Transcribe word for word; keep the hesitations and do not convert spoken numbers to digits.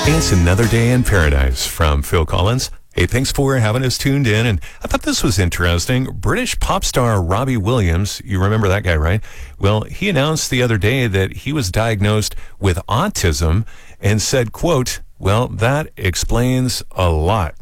It's another day in paradise from Phil Collins. Hey, thanks for having us tuned in. And I thought this was interesting. British pop star Robbie Williams, you remember that guy, right? Well, he announced the other day that he was diagnosed with autism and said, quote, well, that explains a lot.